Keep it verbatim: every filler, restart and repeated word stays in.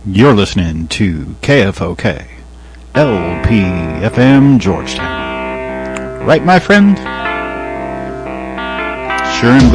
You're listening to K F O K, L P F M Georgetown. Right, my friend? Sure am